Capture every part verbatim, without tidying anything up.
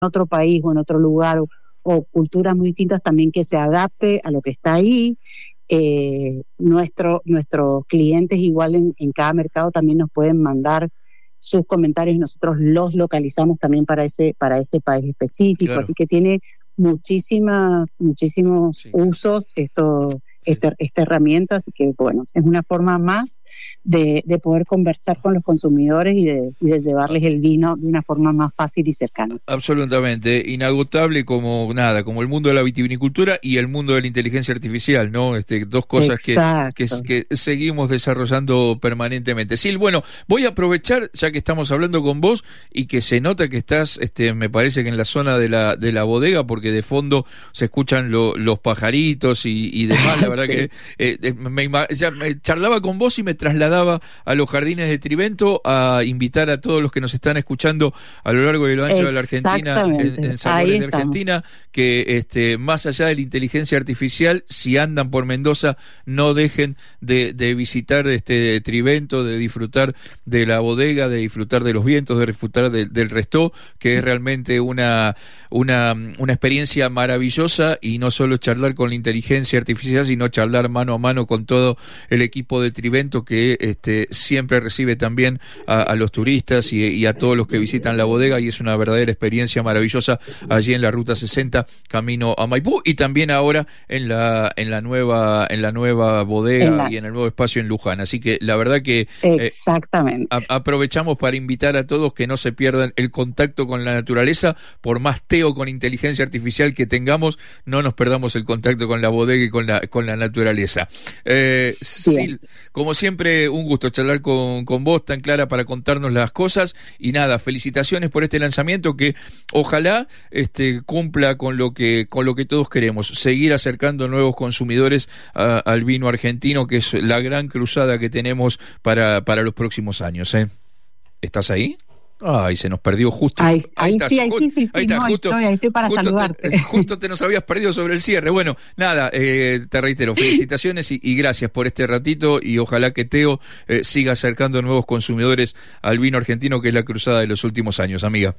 otro país o en otro lugar o, o culturas muy distintas, también que se adapte a lo que está ahí. Eh, nuestro, nuestros clientes igual en, en cada mercado también nos pueden mandar sus comentarios y nosotros los localizamos también para ese, para ese país específico, claro. Así que tiene muchísimas, muchísimos sí. usos esto, sí. esta, esta herramienta, así que bueno, es una forma más de, de poder conversar con los consumidores y de, y de llevarles el vino de una forma más fácil y cercana. Absolutamente, inagotable como nada, como el mundo de la vitivinicultura y el mundo de la inteligencia artificial, ¿no? Este, dos cosas que, que, que seguimos desarrollando permanentemente. Sil, bueno, voy a aprovechar, ya que estamos hablando con vos y que se nota que estás, este, me parece que en la zona de la, de la bodega, porque de fondo se escuchan lo, los pajaritos y, y demás, la verdad sí. que eh, me, ya me charlaba con vos y me trasladaba a los jardines de Trivento a invitar a todos los que nos están escuchando a lo largo y lo ancho de la Argentina, en, en Sabores de Argentina, que este, más allá de la inteligencia artificial, si andan por Mendoza, no dejen de, de visitar este Trivento, de disfrutar de la bodega, de disfrutar de los vientos, de disfrutar de, del resto, que es realmente una, una, una experiencia maravillosa, y no solo charlar con la inteligencia artificial, sino charlar mano a mano con todo el equipo de Trivento, que este, siempre recibe también a, a los turistas y, y a todos los que visitan la bodega, y es una verdadera experiencia maravillosa allí en la Ruta sesenta, camino a Maipú, y también ahora en la en la nueva en la nueva bodega la... y en el nuevo espacio en Luján. Así que la verdad que exactamente eh, a, aprovechamos para invitar a todos que no se pierdan el contacto con la naturaleza. Por más teo con inteligencia artificial que tengamos, no nos perdamos el contacto con la bodega y con la con la naturaleza. Eh, Sil, como siempre, un gusto charlar con, con vos, tan clara para contarnos las cosas, y nada, felicitaciones por este lanzamiento que ojalá este, cumpla con lo que con lo que todos queremos, seguir acercando nuevos consumidores a, al vino argentino, que es la gran cruzada que tenemos para, para los próximos años, ¿eh? ¿Estás ahí? Ay, se nos perdió justo. Ahí, ahí, ahí estás, sí, ahí ju- sí, sí, ahí está, no, justo, estoy, ahí estoy para justo saludarte. Te, justo te nos habías perdido sobre el cierre. Bueno, nada, eh, te reitero, felicitaciones y, y gracias por este ratito, y ojalá que Teo eh, siga acercando nuevos consumidores al vino argentino, que es la cruzada de los últimos años, amiga.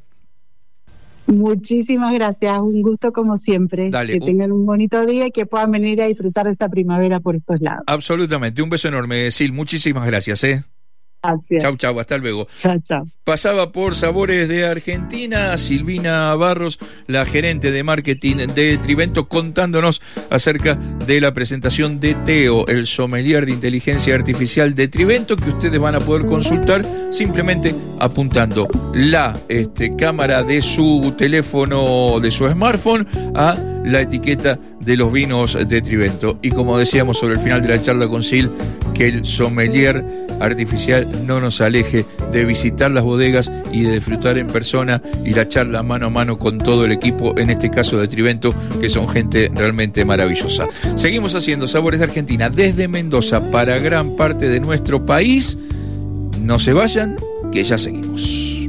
Muchísimas gracias, un gusto como siempre. Dale, que un... tengan un bonito día y que puedan venir a disfrutar de esta primavera por estos lados. Absolutamente, un beso enorme, Sil, muchísimas gracias, ¿eh? Gracias. Chau, chau, hasta luego. Chau, chau. Pasaba por Sabores de Argentina Silvina Barros, la gerente de marketing de Trivento, contándonos acerca de la presentación de Teo, el sommelier de inteligencia artificial de Trivento, que ustedes van a poder consultar simplemente apuntando la este, cámara de su teléfono, de su smartphone, a la etiqueta de los vinos de Trivento. Y como decíamos sobre el final de la charla con Sil, que el sommelier artificial no nos aleje de visitar las bodegas y de disfrutar en persona y la charla mano a mano con todo el equipo, en este caso de Trivento, que son gente realmente maravillosa. Seguimos haciendo Sabores de Argentina desde Mendoza para gran parte de nuestro país. No se vayan, que ya seguimos.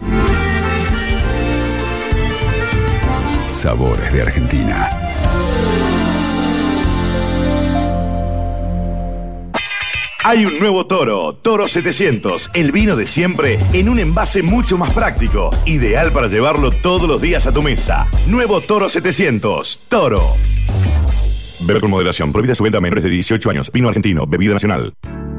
Sabores de Argentina. Hay un nuevo Toro, Toro setecientos, el vino de siempre en un envase mucho más práctico, ideal para llevarlo todos los días a tu mesa. Nuevo Toro setecientos, Toro. Bebe con moderación, prohibida su venta a menores de dieciocho años, vino argentino, bebida nacional.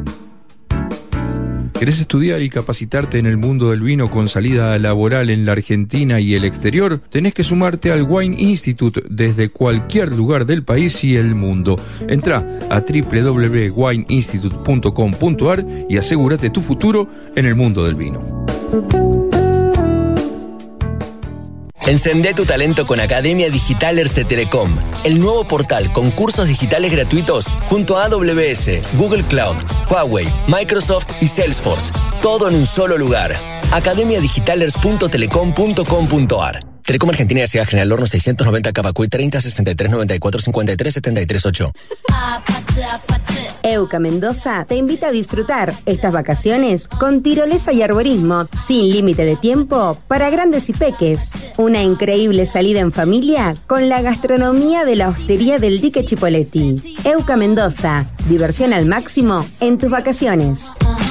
¿Querés estudiar y capacitarte en el mundo del vino con salida laboral en la Argentina y el exterior? Tenés que sumarte al Wine Institute desde cualquier lugar del país y el mundo. Entrá a doble u doble u doble u punto wine institute punto com punto a r y asegúrate tu futuro en el mundo del vino. Encendé tu talento con Academia Digitalers de Telecom, el nuevo portal con cursos digitales gratuitos junto a A W S, Google Cloud, Huawei, Microsoft y Salesforce. Todo en un solo lugar. academia digitalers punto telecom punto com punto a r. Telecom Argentina S A General Horno seiscientos noventa Cavacuy treinta sesenta y tres noventa y cuatro cincuenta y tres setenta y tres ocho. Euca Mendoza te invita a disfrutar estas vacaciones con tirolesa y arborismo sin límite de tiempo para grandes y peques. Una increíble salida en familia con la gastronomía de la hostería del Dique Chipoleti. Euca Mendoza, diversión al máximo en tus vacaciones.